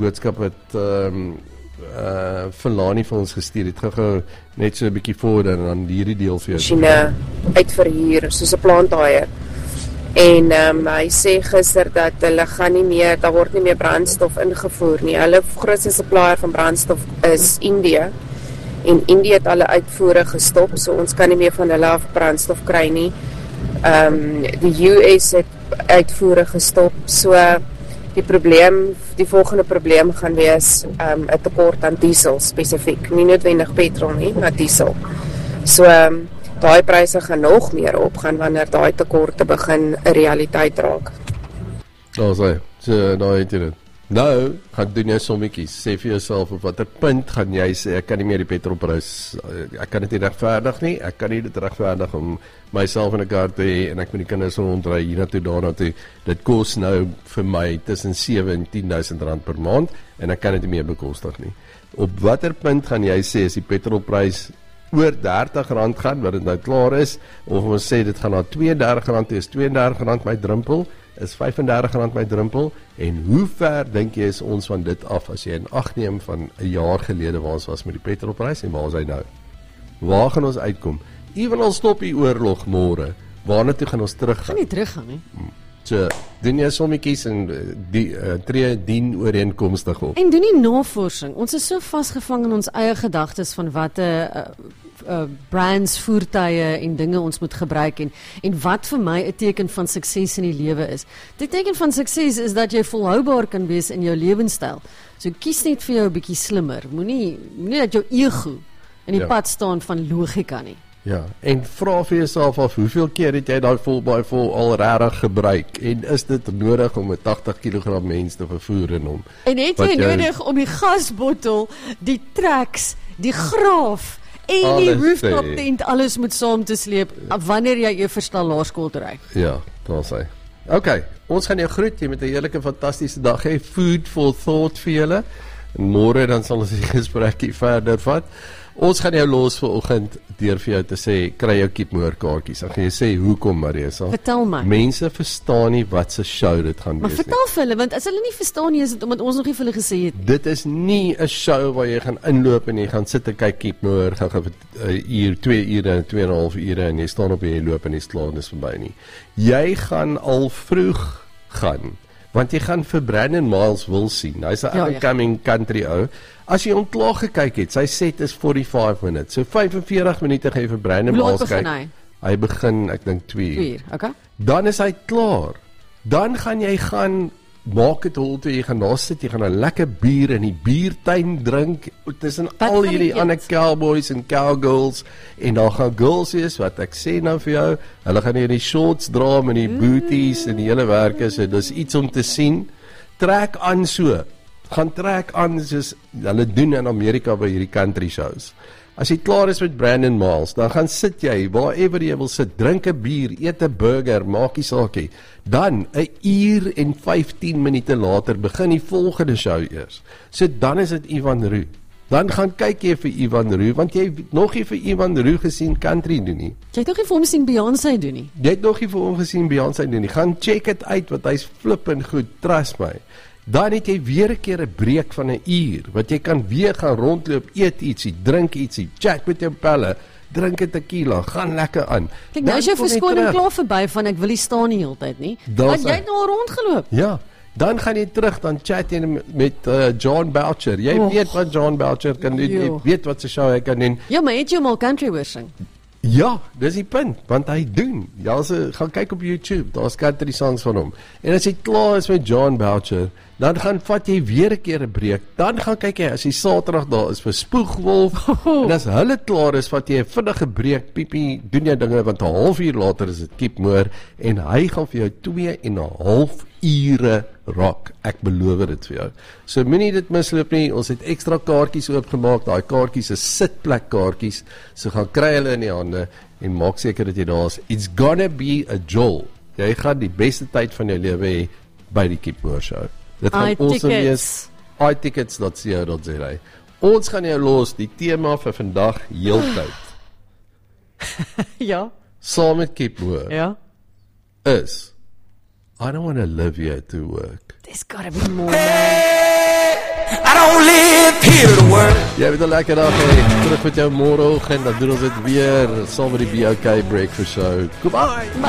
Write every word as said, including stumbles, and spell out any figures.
boodskap wat um, uh, Fulani vir ons gestuur het, gou net so 'n bietjie vorder en dan hierdie deel vir jou. Masjiene uitverhuur, soos 'n planthaier. En um, hy sê gister dat hulle gaan nie meer, daar word nie meer brandstof ingevoer nie. Hulle grootste supplier van brandstof is Indië. En Indië het alle uitvoere gestop, so ons kan nie meer van hulle af brandstof kry nie. Um, die U S het uitvoere gestop, so die probleem, die volgende probleem gaan wees um, 'n tekort aan diesel spesifiek, nie noodwendig petrol nie, maar diesel. So um, daai pryse gaan nog meer opgaan wanneer daai tekorte begin 'n realiteit raak. Daar sê, so daar het jy dit. Nou, gaan doen jy sommetjies, sê vir jouself op watter punt gaan jy sê, ek kan nie meer die petrolprys, ek kan dit nie regverdig nie, ek kan nie dit regverdig om myself in 'n kar te hê en ek moet die kinders rondry hier na toe, daar na toe, dit kos nou vir my tussen sewe en tien duisend rand per maand en ek kan dit nie meer bekostig nie. Op watter punt gaan jy sê, as die petrolprys oor dertig rand gaan, wat dit nou klaar is, of ons sê dit gaan na twee en dertig rand, is twee en dertig rand my drempel, is vyf en dertig rand my drempel, en hoe ver dink jy is ons van dit af, as jy in ag neem van 'n jaar gelede waar ons was met die petrolprys, en waar is hy nou? Waar gaan ons uitkom? Ewenal stop die oorlog môre, waarna toe gaan ons teruggaan? Gaan nie teruggaan nie. So, doen jy sommetjies en die, uh, tree dien ooreenkomstig op. En doen nie navorsing. Ons is so vasgevang in ons eie gedagtes van wat 'n uh, uh, brands, voertuie en dinge ons moet gebruik en, en wat vir my 'n teken van sukses in die lewe is. Die teken van sukses is dat jy volhoubaar kan wees in jou lewenstyl. So kies net vir jou 'n bietjie slimmer. Moenie moenie dat jou ego in die ja. pad staan van logika nie. Ja, en vra vir jouself af, hoeveel keer het jy daai volbaai vol al regtig gebruik, en is dit nodig om 'n tagtig kilogram mens te vervoer in hom? En het jy nodig om die gasbottel, die tracks, die graaf en die rooftop tent alles moet saam te sleep, wanneer jy jou verstel laerskool toe ry? Ja, daar sê. OK, ons gaan jou groet, jy met 'n heerlike fantastiese dag hê, food for thought vir julle, en môre dan sal ons die gesprekkie verder vat. Ons gaan jou los vir oggend deur vir jou te sê, kry jou Keepmoor kaartjies. Dan gaan jy sê, hoekom Marisa? Vertel my. Mense verstaan nie wat se show dit gaan maar wees nie. Maar vertel vir hulle, want as hulle nie verstaan nie, is dit omdat ons nog nie vir hulle gesê het. Dit is nie 'n show waar jy gaan inloop en jy gaan sit en kyk Keepmoor, gaan gaan 'n uur, twee ure, twee en 'n half ure en jy staan op en jy loop en jy slaap en dis verby nie. Jy gaan al vroeg gaan, want jy gaan vir Brandon Miles wil sien. Hy's 'n ja, up-and-coming ja. country ou. As jy hom klaar gekyk het, sy set is forty-five minutes. So vyf en veertig minute gaan jy vir Brandon Miles kyk. Hy? hy begin, ek dink twee uur. Okay. Dan is hy klaar. Dan gaan jy gaan maak dit hol toe, jy gaan daar sit, jy gaan 'n lekker bier in die biertuin drink, tussen al hierdie ander cowboys en cowgirls, en daar gaan girls wees, wat ek sê nou vir jou, hulle gaan hier die shorts dra met die mm. booties en die hele werk is, so dis iets om te sien. Trek aan so, gaan trek aan soos hulle doen in Amerika by hierdie country shows. As jy klaar is met Brandon Miles, dan gaan sit jy, wherever jy wil sit, drink 'n bier, eet 'n burger, maak nie saakie. Dan, 'n uur en vyftien minute later, begin die volgende show eers. So dan is dit Ivan Roux. Dan gaan kyk jy vir Ivan Roux, want jy het nog nie vir Ivan Roux gesien country doen nie. Jy het nog nie vir hom gesien Beyoncé doen nie. Jy het nog nie vir hom gesien Beyoncé doen nie. Gaan check dit uit, want hy's flippend goed, trust my. Dan het jy weer 'n keer 'n breek van 'n uur, wat jy kan weer gaan rondloop, eet ietsie, drink ietsie, chat met jou pelle, drink 'n tequila, gaan lekker aan. Kyk, nou is jou verskoning klaar verby van ek wil nie staan die hele tyd nie. Want jy het nou al rondgeloop. Ja, dan gaan jy terug, dan chat jy met uh, John Boucher. Jy oh, weet wat John Boucher kan doen, jy weet wat sy show hy kan doen. Ja, maar het jy hom al country hoor sing? Ja, dis die punt, want hy doen. Ja, as jy gaan kyk op YouTube, daar's country songs van hom. En as jy klaar is met John Boucher, dan gaan vat jy weer 'n keer 'n breek. Dan gaan kyk jy as jy Saterdag daar is vir Spoegwolf. Oh. En as hulle klaar is, vat jy 'n vinnige breek, piepie, doen jy dinge, want 'n halfuur later is dit Keepmoor en hy gaan vir jou twee en 'n half ure rock. Ek beloof dit vir jou. So moenie dit misloop nie. Ons het ekstra kaartjies oopgemaak. Daai kaartjies is sitplek kaartjies. So gaan kry hulle in die hande en maak seker dat jy daar is. It's gonna be a jol. Jy gaan die beste tyd van jou lewe hê by die Keepmoor show. Dit gaan ons wees i tickets dot co dot za. Ons gaan jou los, die tema vir vandag heeltyd. Ja. Saam met Keepmoor. Ja. Is I don't want to live here to work. There's gotta be more, man. Jy het 'n lekker dag hê. Terug met jou môreoggend, dan doen ons dit weer saam met die B O K Breakfast Show. Goodbye. Bye.